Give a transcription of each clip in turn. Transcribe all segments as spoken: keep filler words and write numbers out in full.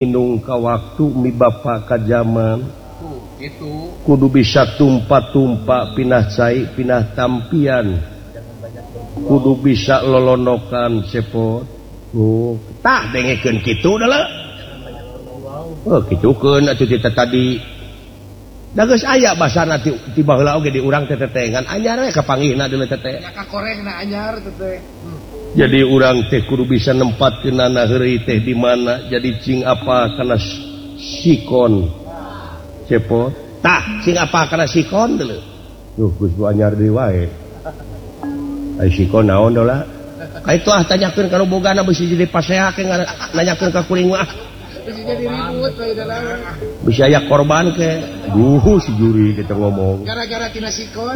Inungka waktu mi Bapak ka zaman itu kudu bisa tumpa-tumpa pinah cai pinah tampian kudu bisa lolonokan cepot oh tak dengekeun kitu da lah oh kitukeun atuh kita tadi da geus aya basana ti ti baheula oge di urang teh tetengan anyar we kapanggihna deuleu teteh nya ka korengna anyar teteh jadi urang teh kudu bisa nempatkeunana heureuy teh di mana jadi cing apa kana sikon cepot tah cing apa kana sikon deuleu duh geus anyar deui wae ai sikon naon dola kaitu ah tanyakeun kana bogana beusi jadi paseha ke nanyakeun ka kuring mah beusi jadi ribut we dalam beusi aya korban ke duh si juri kita ngomong gara-gara tina sikon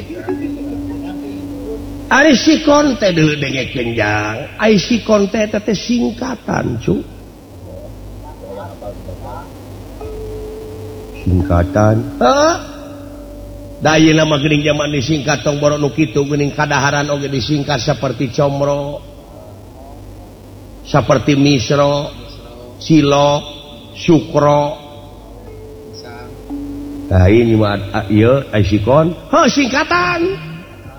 ari sikon teh deuleu dengekeun jang ai sikon teh teh singkatan cu singkatan heeh da ayeuna mah geuning zaman disingkat tong boro nu kitu geuning kadaharan oge disingkat saperti comro saperti misro cilok sukro tah ini mah ieu ai sikon heuh singkatan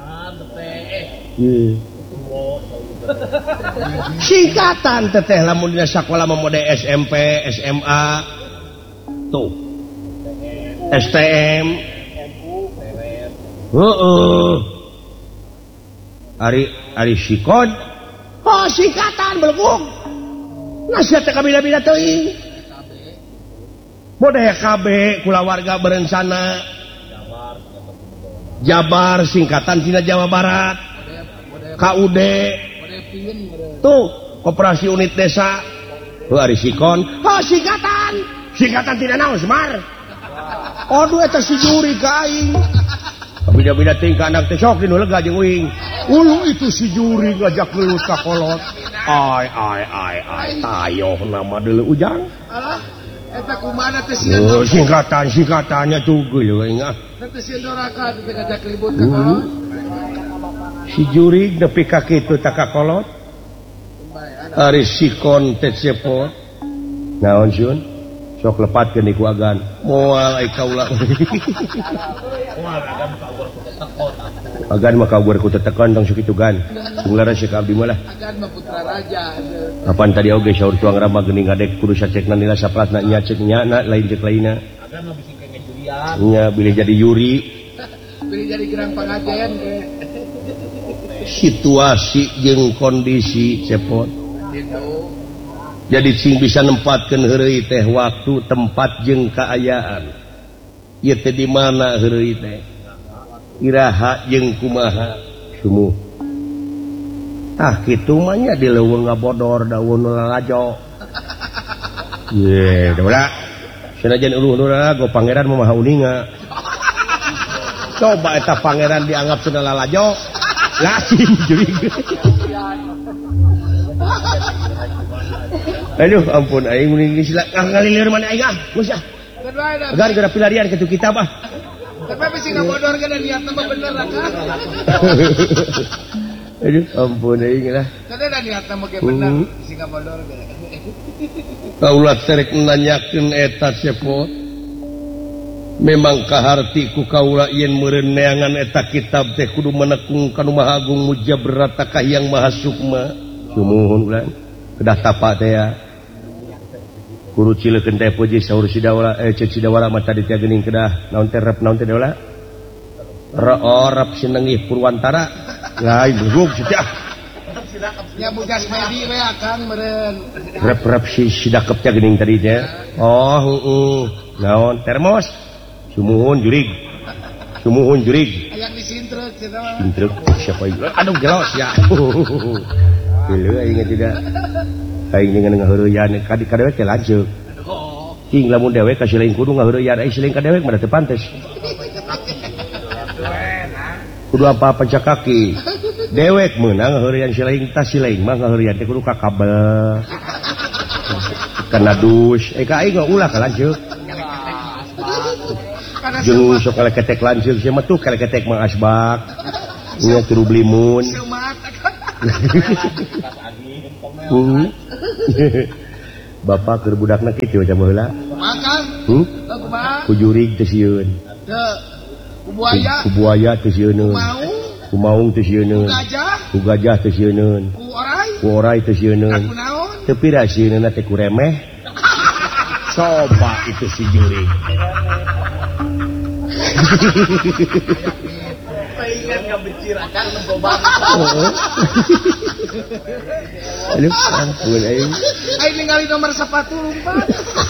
singkatan teteh lamun dina sakola mode S M P S M A tuh S T M heeh ari ari sikon oh singkatan belukung nasihat teh kabila-bila teuing mode K B kulawarga berencana Jabar singkatan tina Jawa Barat K U D tuh koperasi unit desa tuh ari sikon oh singkatan singkatan tidak naon Semar oh dua eta si juri ka aing beda-beda tingkah anak teh sok dinu lega jeung uing ulu itu si juri ngajak leuwih ka kolot ai ai ai ai tayoh nama deuleu ujang alah eta kumaha teh sieun oh singkatan singkatannya tuh geuleuh aing ah teh sieun doraka teh ngajak ribut ka kolot si juri nepi ka kitu tak ka kolot ari sikon teh cepot naon sun sok lepatkeun di ku agan moal ai kaula moal agan ka ueur ku tetekon agan mah ka ueur ku tetekon tong sakitu gan sunglaran si abdi mah lah agan mah putra raja kapan tadi oge saur tuang rama geuning ngadek kudu sacekna nila sapratna nya cek nya na lain cek lainna agan mah bisi kenge jurian nya bilih jadi yuri bilih jadi gerang pangajen ke situasi jeung kondisi cepot jadi cing bisa nempatkeun heureuy teh waktu tempat jeung kaayaan ieu teh di mana heureuy teh iraha jeung kumaha sumuh tah kitu mah nya di leuweung ngabodor daun lalajo ye da sanajan uluh nu go pangeran mah maha uninga coba eta pangeran dianggap cenah lalajo lain jadi aduh ampun aing mending sila ngalilir mana aing ah geus ah agar geura pilarian kitu kitab ah tapi bisi ngabodor ke dan niatna mah bener lah kan aduh ampun aing lah tadi da niatna mah ge bener bisi ngabodor ke kaulah terek nanyakeun eta cepot memang kaharti ku kaula yen meureun neangan eta kitab teh kudu menekung kanu maha agung mujabrata kahyang maha sukma sumuhun ulah kedah tapa teh ya kudu cileukeun teh puji saur sidawala eh cek sidawala mah tadi teh geuning kedah naon teh rep naon teh daula rep sinengih purwantara lain belum sidah nya bugas medi we akang meureun rep-rep si sidakep teh geuning tadi teh oh heeh naon termos sumuhun jurig sumuhun jurig aya di sintrek cenah mah sintrek siapa ieu aduh gelos ya heuleuh aing tidak aing dengan ngaheureuyan ka di kadewek teh lanceuk cing lamun dewek ka sileung kudu ngaheureuyan ai sileung ka dewek mah teu pantes kudu apa-apa cak kaki dewek meunang ngaheureuyan sileung tah sileung mah ngaheureuyan teh kudu ka kabel kana dus eh ka aing ulah ka lanceuk jeung sok kaleketek lanceuk sia mah tuh kaleketek mah asbak nya turu blimun Bapak keur budakna kitu ca baheula. Makan. Hmm? Kumaha? Ku jurig teu sieun. Teu. Ku buaya. Ku buaya teu sieun. Maung. Ku maung teu sieun. Ku gajah. Ku gajah teu sieun. Ku orai. Ku orai teu sieun. Ku naon? Teu pira sieunna teh ku remeh. Coba itu si jurig. Pengen ngabicirakan nembobang. Aduh, ampun aing. Aing ningali nomor sepatu lumpat.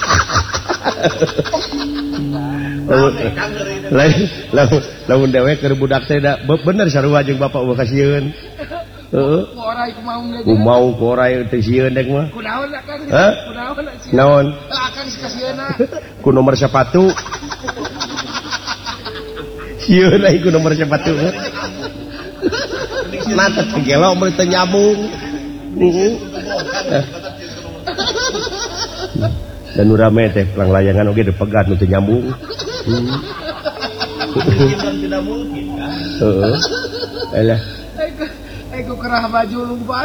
Lain lamun lamun dewe keur budak teh da bener sarua jeung bapak ulah kasieun. Heeh. Ku orai ku maung Ku mau ku orai teh sieun dek mah. Ku naon akan? Hah? Ku naon? Naon? Akan kasieuna. Ku nomor sepatu. Sieun aing ku nomor sepatu. Natet gelo meureun teu nyambung. Heeh. Dan nu rame teh pelang layangan oge dipegat nu teu nyambung. Mungkin tidak mungkin kan. Heeh. Alah. Ego kerah baju lumpat.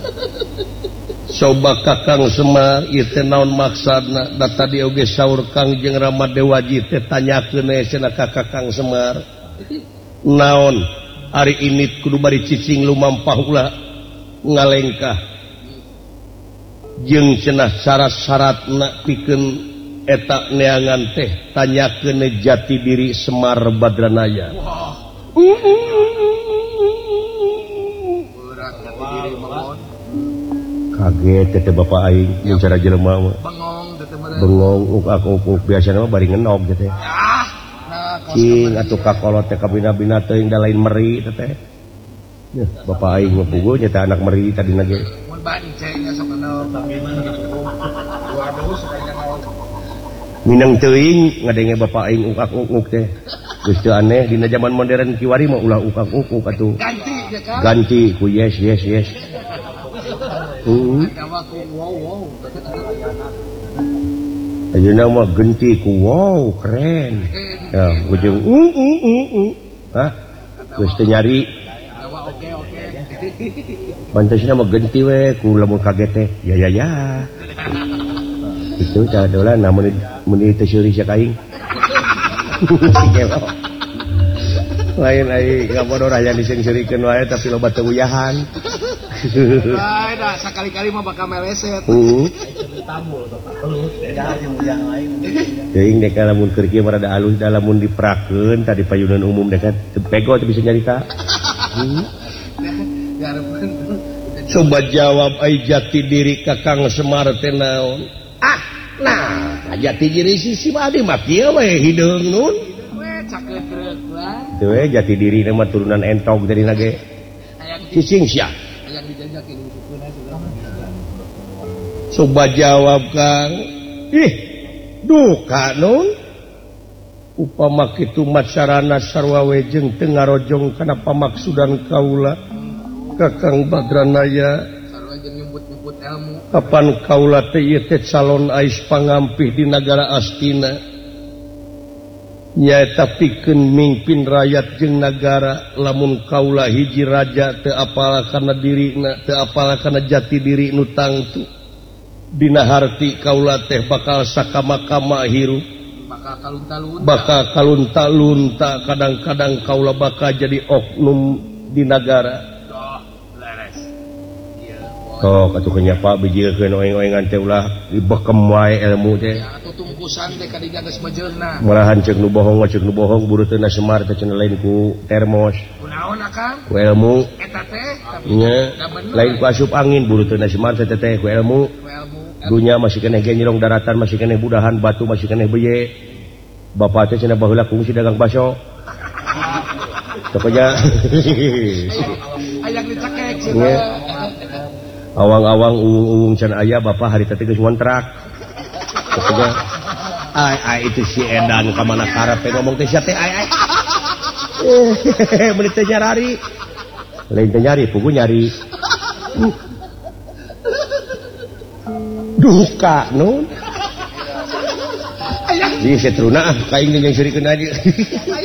Coba Kakang Semar ieu teh naon maksudna? Da tadi oge saur Kang jeung Rama Dewaji teh tanyakeun we cenah ka Kakang Semar. Naon ari ini kudu bari cicing lumampah ulah ngalengkah. Jeung cenah syarat-syaratna pikeun eta neangan teh tanyakeun jati diri Semar Badranaya. Kaget teh bapak aing mun cara jelema mah. Bengong teh meureun. Bengong uk-uk biasana mah bari ngenog teh. Ah. Nah, Cing atuh kakolot teh kabina-bina teuing da lain meri teh. Ya, bapak aing mah puguh nya teh anak meri tadina ge. Mun banceng sok kenal bagaimana gitu. Waduh supaya naon. Minang teuing ngadenge bapak aing uk-uk teh. Geus teu aneh dina zaman modern kiwari mah ulah uk-uk atuh. Ganti ya kan? Ganti ku yes yes yes. Uh. Wow wow. Ayeuna mah genti ku wow keren. Ya, ujung uh uh uh uh. Hah? Geus teu nyari. Oke oke. Pantosna mah genti we ku lamun kaget teh. Ya ya ya. Itu tah dolan namun mun teu seuri sia kaing. Lain ai ngabodor aya disengseurikeun wae tapi loba teu uyahan. Bae dah sakali-kali mah bakal meleset. Heeh. Tambul terus ya jeung uyah lain. Teuing dek lamun keur kieu mah rada alus da lamun diperakeun tadi payunan umum dek pego teh bisa nyarita. Heeh. Coba jawab ai jati diri Kakang Semar teh naon? Ah, nah, jati diri si Madi mah kieu we hideung nun. We cakeut lah. Teu we jati diri mah turunan entog tadi nage. Cicing sia. Yang dijajakeun sukuna juga. Coba jawab Kang. Ih, duka nun. Upama kitu macarana sarwa wejeng teu ngarojong kana pamaksudan kaula. Kakang Badranaya. Sarwa jeung nyebut-nyebut ilmu. Kapan kaula teh ieu teh calon ais pangampih di negara Astina. Nyaeta pikeun mimpin rakyat jeung nagara lamun kaula hiji raja teu apal kana dirina teu apal kana jati diri nu tangtu dina harti kaula teh bakal sakama-kama hirup bakal kalunta-lunta bakal kalunta-lunta kadang-kadang kaula bakal jadi oknum di negara. Oh, atuh nyapa bijilkeun oeng-oengan teh ulah dibekem wae ilmu teh. Ya, atuh tungkusan teh kadinya geus mejeulna. Malahan ceuk nu bohong ceuk nu bohong buru teu na Semar teh cenah lain ku termos. Kunaon akang? Ku ilmu. Eta teh tapi nya lain ku asup angin buru teu na Semar teh teh ku ilmu. Ku ilmu. Dunya masih keneh ge nyirong daratan masih keneh budahan batu masih keneh beye. Bapa teh cenah baheula kungsi dagang baso. Pokoknya Aya dicekek cenah. Awang-awang uung-uung can aya bapak hari teh geus ngontrak. Pokoknya ai ai itu si edan ka mana karepe ngomong teh sia teh ai ai. Eh, meuli teh nyari. Lain teh nyari, pugu nyari. Duka nun. Ieu setruna ah kaing jeung sirikeun aja.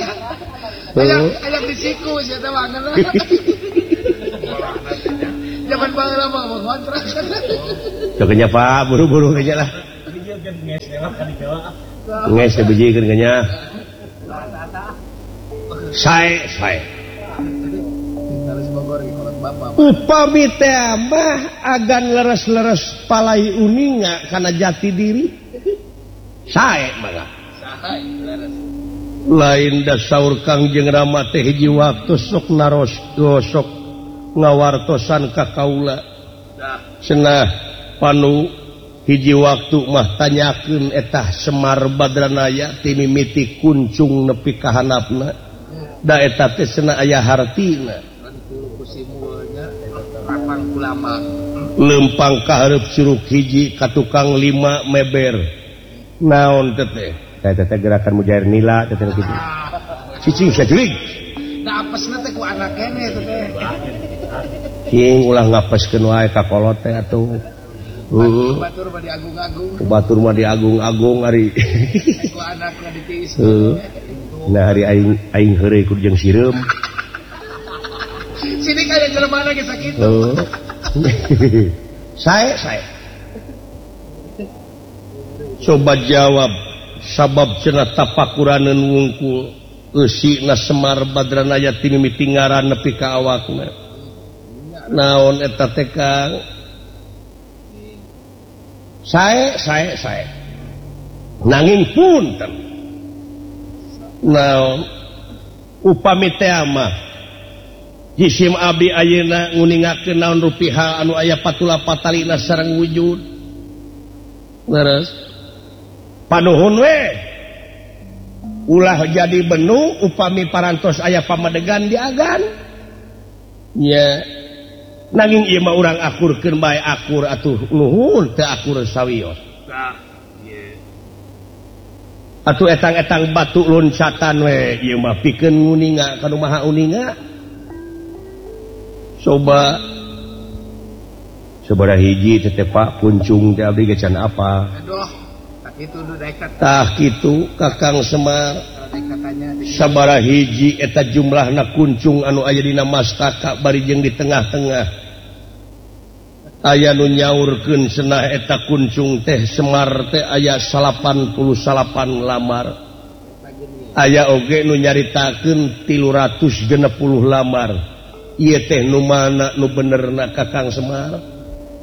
Aya aya di siku sia teh wangen. Ya zaman baheula mah ngontrak. Coknya Pak, buru-buru kayaknya lah. Nges teh bijikeun kayaknya. Sae, sae. Upami teh mah agan leres-leres palai uninga kana jati diri. Sae mangga. Sae leres. Lain da saur Kangjeng Rama teh hiji waktu sok naros sok ngawartosan ka kaula. Cenah panu hiji waktu mah tanyakeun etah Semar Badranaya ti mimiti kuncung nepi ka handapna. Da eta teh cenah aya hartina. Lempang ka hareup curug hiji ka tukang lima meber. Naon teh teh? Eta teh gerakan mujair nila teh kitu. Cicing sajurig. Da apesna teh ku anak kene teh. King ulah ngapeskeun wae ka kolot teh atuh. Heeh. Batur mah diagung-agung. Batur mah diagung-agung ari. Ku anakna ditiis. Heeh. Nah hari aing aing heureuy ku jeung sireum. Sini kaya jelemana ge sakitu. Heeh. Sae sae. Coba jawab sabab cenah tapakuraneun wungkul eusina Semar Badranaya ti mimiti ngaran nepi ka awakna. Naon eta teh Kang? Sae sae sae. Nanging punten. Naon upami teh mah jisim abdi ayeuna nguningakeun naon rupiah anu aya patula patalina sareng wujud. Leres. Panuhun we ulah jadi benu upami parantos aya pamadegan diagan nya nanging ieu mah urang akurkeun bae akur atuh nuhun teu akur sawios atuh etang-etang batu loncatan we ieu mah pikeun nguninga kanu maha uninga coba sabaraha hiji teh Pak puncung teh abdi geus can apa aduh itu dekat tah kitu Kakang Semar sabaraha hiji eta jumlahna kuncung anu aya dina mastaka bari jeung di tengah-tengah aya nu nyaurkeun cenah eta kuncung teh Semar teh aya salapan puluh salapan lamar aya oge nu nyaritakeun tilu ratus genep puluh lamar ieu teh nu mana nu benerna Kakang Semar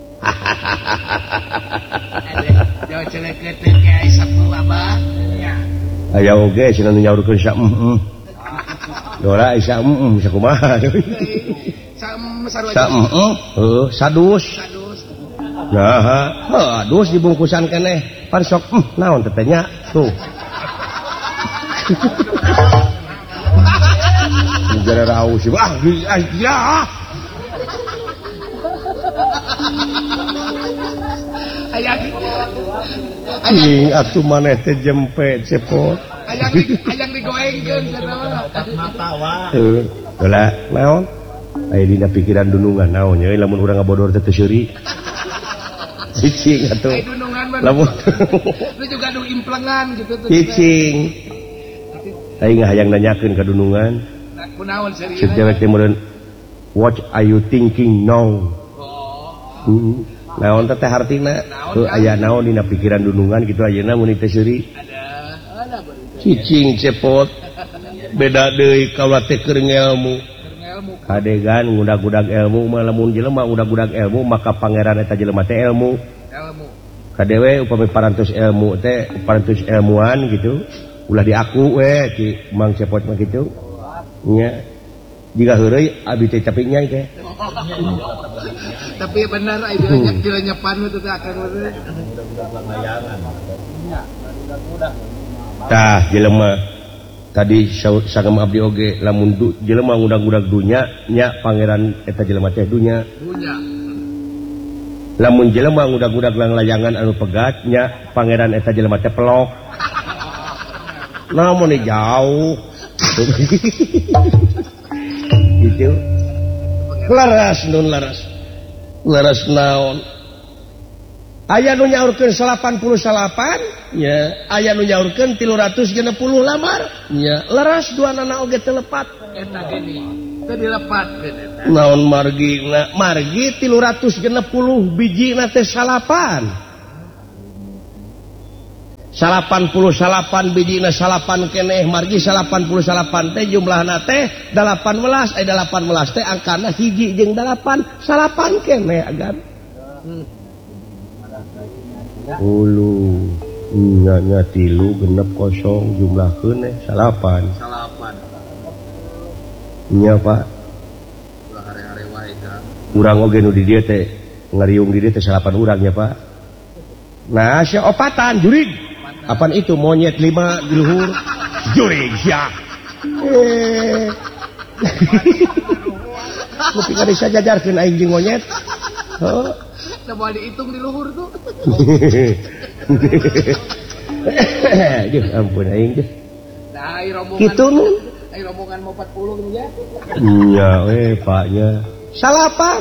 jauh celeket ke Aisyah Abah aya oge cenah nu nyaurkeun sa heeh dora Aisyah heeh sakumaha sa heeh heuh sadus nah sadus dibungkusan keneh pan sok naon teh nya tuh jare raus ah ya ayang ayang atuh maneh teh jempe cepot ayang ayang digoengkeun cenah mata wa heuh heula naon aya dina pikiran dunungan naon nya lamun urang ngabodor teh teu seuri cicing atuh aya dunungan mah lamun lu juga nu implengan gitu tuh cicing aing hayang nanyakeun ka dunungan kunaon seuri cewek teh meureun what are you thinking now oh naon teh hartina heuh aya naon dina pikiran dunungan kitu ayeuna mun teh seuri ada cicing cepot beda deui kaula teh keur ngelmu kadegan ngudag-udag ilmu mah lamun jelema udag-udag ilmu maka pangeran eta jelema teh ilmu ilmu kadewe upami parantos ilmu teh parantos ilmuwan gitu ulah diaku we ki Mang Cepot mah kitu nya jika heureuy abdi teh tapi nyai teh tapi benar ai bilanya bilanya panu teh akan bener tah jelema tadi sangem abdi oge lamun jelema ngudag-udag dunya nya pangeran eta jelema teh dunya dunya lamun jelema ngudag-udag layangan anu pegat nya pangeran eta jelema teh pelok namun jauh gitu laras nun laras laras naon aya nu nyaurkeun salapan puluh salapan nya aya nu nyaurkeun tilu ratus genep puluh lamar nya laras duanana oge teu lepat eta gini teu dilepatkeun eta naon margi margi tilu ratus genep puluh biji nate salapan salapan puluh salapan biji na salapan keneh margi salapan puluh salapan teh jumlah nate delapan belas eh delapan belas teh angkana hiji jeung delapan salapan keneh agan ulu nya tilu genep kosong jumlah keneh salapan salapan nya Pak urang oge nu di dieu teh ngariung di dieu teh salapan urang nya Pak nah sia opatan jurig apaan itu monyet lima di luhur jurig sia eh lu pikir bisa jajarkeun aing jeung monyet heuh da moal dihitung di luhur tuh Duh ampun aing teh nah ai rombongan kitu nu ai rombongan mau empat puluh gitu ya nya we Paknya salapan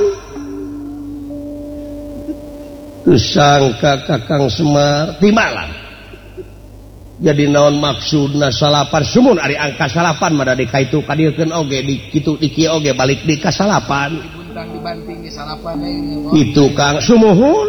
sangka Kakang Semar timbalan jadi naon maksudna salapan sumun ari angka salapan mah da kaitu kadiekeun oge di kitu di kieu oge balik di ka salapan dibuntang dibanting di salapan itu Kang sumuhun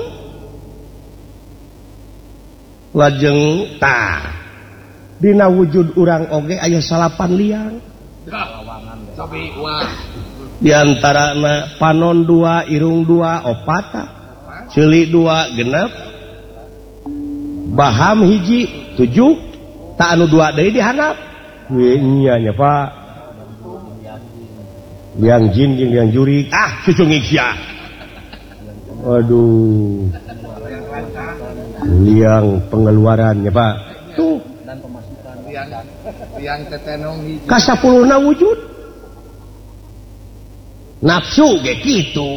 lajeng tah dina wujud urang oge aya salapan liang sabi wah di antarana panon dua irung dua opata ceuli dua genep baham hiji tujuh tak anu dua deui dihandap nya nya Pak liang jin jeung liang jurig ah cucungik sia waduh liang pengeluarannya Pak tuh dan pemasukan liang liang tetenong hiji ka sapuluhna wujud nafsu ge kitu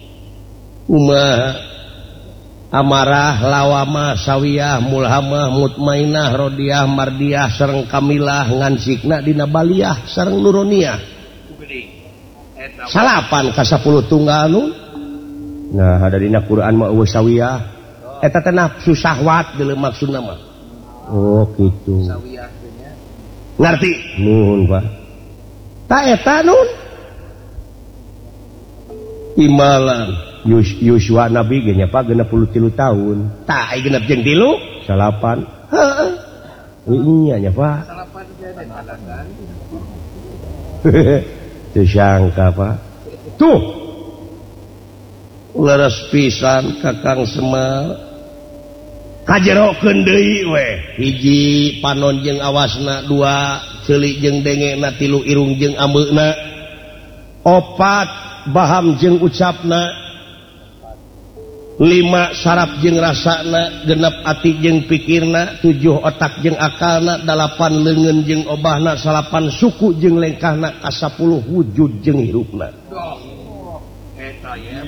umaha amarah lawamah sawiyah mulhamah mutmainah rodiyah mardiyah sareng kamilah ngansikna dina baliyah sareng nuroniyah salapan ka sapuluh tunggal nu nah ada dina Quran mah eueuh sawiyah eta teh nafsu syahwat geuleuh maksudna mah oh kitu sawiyah teh nya ngarti nuhun Pak ta eta nun imalan Yuswa Nabi ge nya Pak genep puluh tilu tahun tah ai genep jeung tilu salapan heeh iya nya Pak salapan jadi padangan teu sangka Pak tuh leres pisan Kakang Semar kajerokeun deui we hiji panon jeung awasna dua ceuli jeung dengena tilu irung jeung ambeuna opat baham jeung ucapna lima saraf jeung rasana genep ati jeung pikirna tujuh otak jeung akalna dalapan leungeun jeung obahna salapan suku jeung lengkahna ka sapuluh wujud jeung hirupna eta ya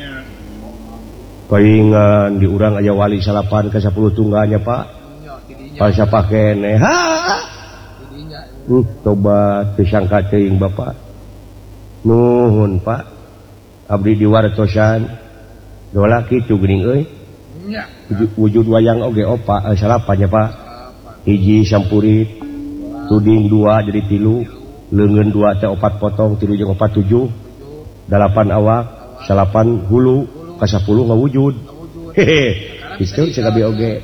paingan di urang aya wali salapan ka sapuluh tunggalnya Pak pas siapa keneh ha uh tobat teu sangka teuing Bapak nuhun Pak abdi diwartosan dola kitu geuning euy wujud, wujud wayang oge opa eh, salapannya Pak hiji sampurit tuding dua jadi tilu leungeun dua teh opat potong tilu jeung opat tujuh dalapan awak salapan hulu ka sapuluh ngawujud hehe kitu sagabi oge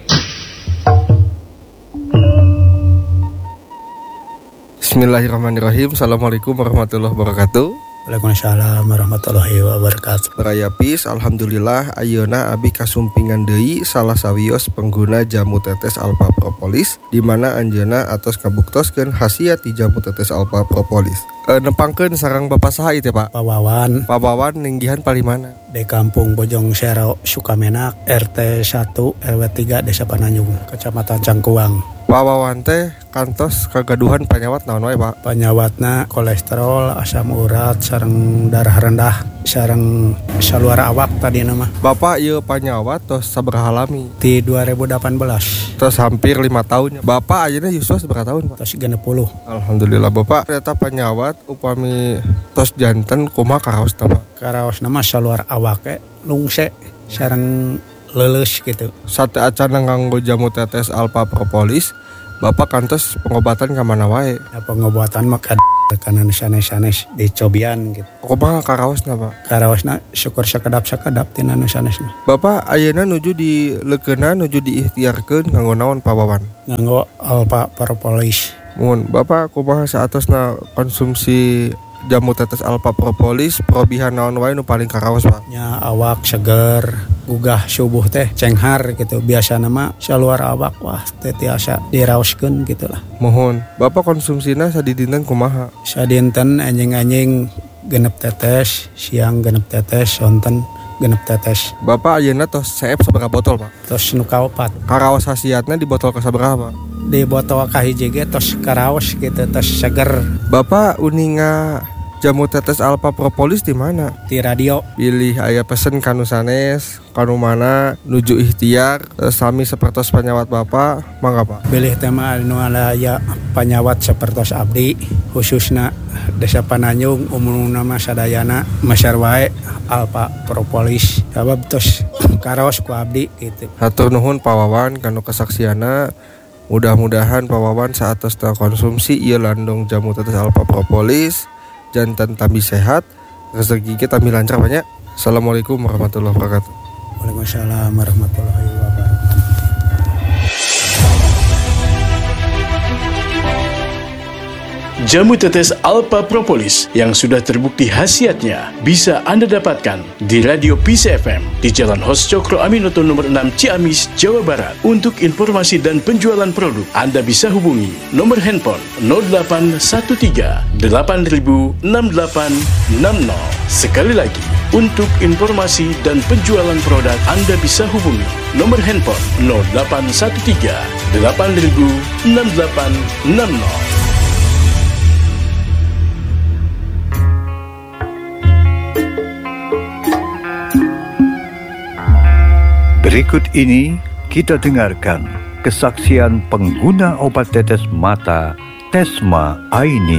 Bismillahirrahmanirrahim. Assalamualaikum warahmatullahi wabarakatuh. Waalaikumsalam warahmatullahi wabarakatuh. Raya Pis, alhamdulillah ayeuna abi kasumpingan deui salah sawios pengguna jamu tetes alpha propolis di mana anjeunna atos kabuktoskeun khasiat ti jamu tetes alpha propolis. E, nepangkeun sareng Bapak saha ieu teh Pak? Pak Wawan. Pak Wawan ninggihan palimana? Di Kampung Bojong Sero, Sukamenak, R T satu R W tiga Desa Pananjung, Kecamatan Cangkuang. Pak Wawan teh kantos kagaduhan panyawat naon wae Pak? Panyawatna kolesterol, asam urat, sareng darah rendah, sareng saluara awak tadi nama. Bapak ieu panyawat tos sabaraha lami? Di dua ribu delapan belas. Tos hampir lima tahun. Bapak ayeuna yuswa sabaraha tahun Pak? Tos genep puluh. Alhamdulillah Bapak eta panyawat upami tos janten kumaha karaosna Pak? Karaosna mah saluara awak e lungse sareng leuleus gitu. Sate acan nganggo jamu tetes alpha propolis, Bapak kantos pengobatan ka mana wae? Ya, pengobatan mah Tekanan sanes-sanes di cobian gitu. Kumaha karaosna Pak? Karaosna syukur sakedap-sakedap tina nu sanesna. Bapak ayeuna nuju di leukeunan nuju diikhtiarkeun nganggo naon Pak Wawan? Nganggo Alpha Propolis. Mun Bapak kumaha saatosna konsumsi jamu tetes Alpha Propolis probihan naon wae nu paling karaos Pak? Nya awak seger, gugah subuh teh cenghar gitu. Biasana mah saluar awak wah teh tiasa diraoskeun gitu lah. Mohon Bapak konsumsina sadidinten kumaha? Sadinten anjing-anjing genep tetes, siang genep tetes, sonten genep tetes. Bapak ayeuna tos seep sabaraha botol Pak? Tos nu kaopat. Karaos hasiatna di botol kasabaraha Pak? Di botol kahiji ge tos karaos gitu, tos seger. Bapak uninga jamu tetes Alpha Propolis di mana? Di radio. Pilih aya pesen kanu sanes, kanu mana nuju ikhtiar sami sapertos panyawat Bapak, mangga Pak. Pilih tema anu aya panyawat sapertos abdi, khususna Desa Pananjung umumna mah sadayana masyar wae Alpha Propolis. Sabab tos karaos ku abdi gitu. Hatur nuhun Pak Wawan kanu kesaksiana. Mudah-mudahan Pak Wawan saat tos konsumsi ieu landung jamu tetes Alpha Propolis jantan tambi sehat, rezeki kita tambi lancar banyak. Assalamualaikum warahmatullahi wabarakatuh. Waalaikumsalam warahmatullahi wabarakatuh. Jamu tetes Alpha Propolis yang sudah terbukti khasiatnya bisa Anda dapatkan di Radio Peace F M di Jalan Hos Cokro Aminoto nomor enam Ciamis, Jawa Barat. Untuk informasi dan penjualan produk, Anda bisa hubungi nomor handphone nol delapan satu tiga delapan nol enam delapan enam nol. Sekali lagi, untuk informasi dan penjualan produk, Anda bisa hubungi nomor handphone nol delapan satu tiga delapan nol enam delapan enam nol. Berikut ini kita dengarkan kesaksian pengguna obat tetes mata Tesma Aini.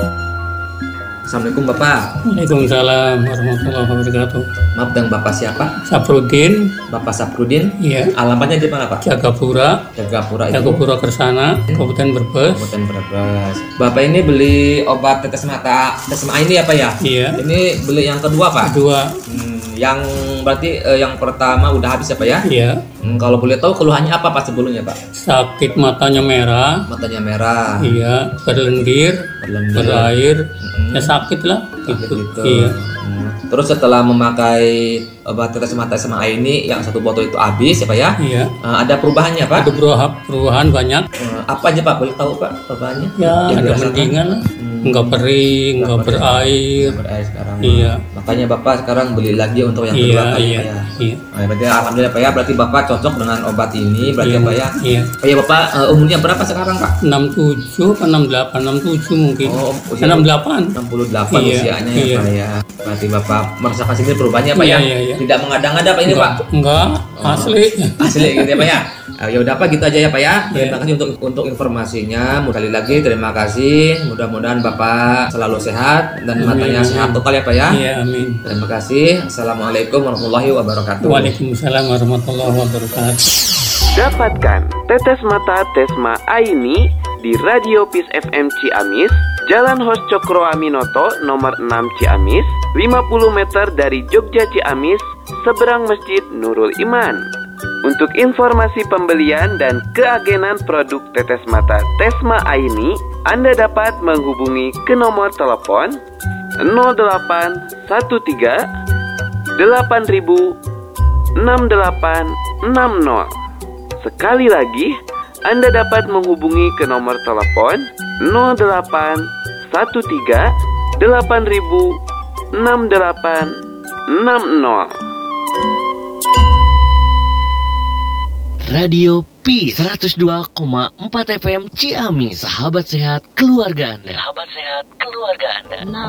Assalamualaikum Bapak. Waalaikumsalam warahmatullahi wabarakatuh. Maaf dengan Bapak siapa? Saprudin. Bapak Saprudin? Iya. Alamatnya di mana Pak? Jagapura. Jagapura itu? Jagapura Kersana, Kabupaten Brebes. Kabupaten Brebes. Bapak ini beli obat tetes mata Tesma Aini ya Pak ya? Iya. Ini beli yang kedua Pak? Kedua. Hmm, yang berarti eh, yang pertama udah habis ya Pak ya? Iya. Hmm, kalau boleh tahu keluhannya apa Pak sebelumnya Pak? Sakit matanya merah. Matanya merah. Iya. Berlendir. Berlendir. Berair. Hmm. Ya sakit lah. Gitu. gitu. Iya. Hmm. Terus setelah memakai obat tetes mata Tesma Aini yang satu botol itu habis ya Pak ya? Iya. Uh, ada perubahannya Pak? Ada perubahan, perubahan banyak. Uh, apa aja Pak? Boleh tahu Pak perubahannya? Ya, yang ada dirasakan? mendingan lah. Hmm. Enggak kering, enggak berair. Enggak berair sekarang. Iya. Makanya Bapak sekarang beli lagi untuk yang kedua Iya, kali iya, Pak ya. iya. Nah, berarti alhamdulillah Pak ya, berarti Bapak cocok dengan obat ini berarti Iya, Pak ya. iya. Oh ya Bapak uh, umurnya berapa sekarang Pak? enam puluh tujuh atau enam puluh delapan, enam puluh tujuh mungkin. Oh, usia enam puluh delapan. enam puluh delapan Iya, usianya iya. ya Pak ya. Berarti Bapak merasakan sendiri perubahannya Pak Iya, ya. iya, iya. Tidak mengada-ngada Pak ini Enggak, Pak. enggak, Oh. asli. Asli gitu ya Pak ya. Uh, ya udah Pak gitu aja ya Pak ya. Terima Iya. kasih untuk untuk informasinya. Sekali lagi terima kasih. Mudah-mudahan Bapak selalu sehat dan Amin, matanya amin. sehat total ya Pak ya. Iya, amin. Terima kasih. Assalamualaikum warahmatullahi wabarakatuh. Waalaikumsalam warahmatullahi wabarakatuh. Dapatkan tetes mata Tesma Aini di Radio Peace F M Ciamis, Jalan Hos Cokro Aminoto nomor enam Ciamis, lima puluh meter dari Jogja Ciamis, seberang Masjid Nurul Iman. Untuk informasi pembelian dan keagenan produk tetes mata Tesma Aini, Anda dapat menghubungi ke nomor telepon nol delapan satu tiga delapan enam delapan enam nol. Sekali lagi, Anda dapat menghubungi ke nomor telepon nol delapan satu tiga delapan enam delapan enam nol. Radio P seratus dua koma empat F M Ciamis, sahabat sehat keluarga Anda. Sahabat sehat keluarga Anda.